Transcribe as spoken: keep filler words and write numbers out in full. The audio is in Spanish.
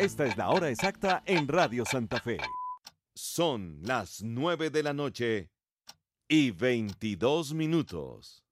Esta es la hora exacta en Radio Santa Fe. Son las nueve de la noche y veintidós minutos.